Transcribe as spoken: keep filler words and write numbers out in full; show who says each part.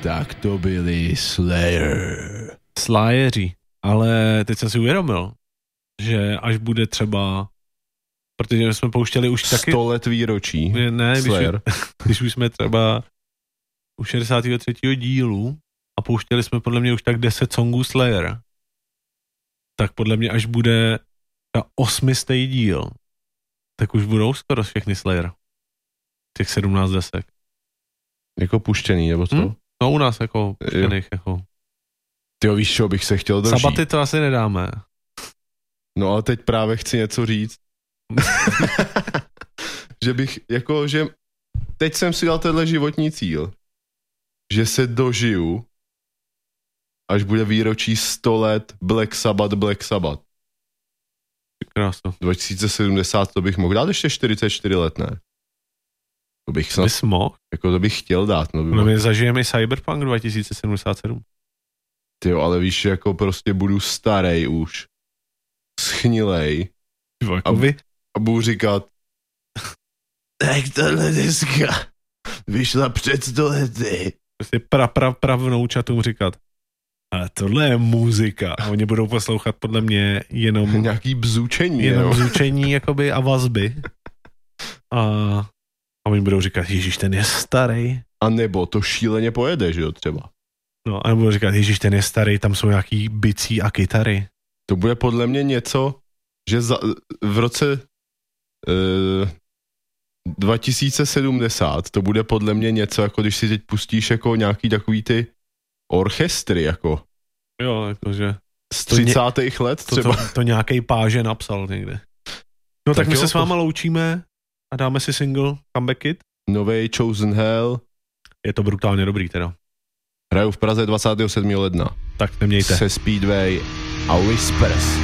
Speaker 1: Tak to byli Slayer.
Speaker 2: Slayeri. Ale teď jsem si uvědomil, že až bude třeba, protože jsme pouštěli už taky...
Speaker 1: Sto let výročí.
Speaker 2: Ne, když,
Speaker 1: Slayer.
Speaker 2: když už jsme třeba u šedesátého třetího dílu a pouštěli jsme podle mě už tak deset songů Slayer, tak podle mě až bude ta osmistý díl, tak už budou skoro všechny Slayer. Těch sedmnáct desek.
Speaker 1: Jako puštěný, nebo co? Hmm?
Speaker 2: No u nás jako puštěných. Jako.
Speaker 1: Tyjo, víš, čo bych se chtěl dožít.
Speaker 2: Sabaty to asi nedáme.
Speaker 1: No ale teď právě chci něco říct. Že bych, jako, že teď jsem si dal tenhle životní cíl, že se dožiju, až bude výročí sto let Black Sabbath, Black Sabbath.
Speaker 2: Krásno.
Speaker 1: dva tisíce sedmdesát, to bych mohl dát ještě čtyřicet čtyři let, ne? To bych snad,
Speaker 2: bys mohl?
Speaker 1: Jako to bych chtěl dát. No, by
Speaker 2: no my zažijeme i Cyberpunk dva tisíce sedmdesát sedm.
Speaker 1: Tyjo, ale víš, jako prostě budu starej už. Schnilej.
Speaker 2: A,
Speaker 1: a budu říkat tak tohle deska vyšla před sto lety.
Speaker 2: Prostě pra, pra, pra vnoučatům říkat a tohle je muzika. A oni budou poslouchat podle mě jenom
Speaker 1: nějaký bzučení.
Speaker 2: Jenom
Speaker 1: jo?
Speaker 2: bzučení jakoby a vazby. A, a oni budou říkat, ježiš, ten je starý.
Speaker 1: A nebo to šíleně pojede, že jo, třeba.
Speaker 2: No a budou říkat, ježiš, ten je starý, tam jsou nějaký bicí a kytary.
Speaker 1: To bude podle mě něco, že za, v roce uh, dva tisíce sedmdesát to bude podle mě něco, jako když si teď pustíš jako nějaký takový ty orchestry, jako.
Speaker 2: Jo, jakože.
Speaker 1: Z třicátých let třeba.
Speaker 2: To, to, to nějaký páže napsal někde. No tak, tak my jo, se s váma loučíme a dáme si single Comeback Kid.
Speaker 1: Novej Chosen Hell.
Speaker 2: Je to brutálně dobrý teda.
Speaker 1: Hraju v Praze dvacátého sedmého ledna.
Speaker 2: Tak nemějte.
Speaker 1: Se Speedway a Whispers.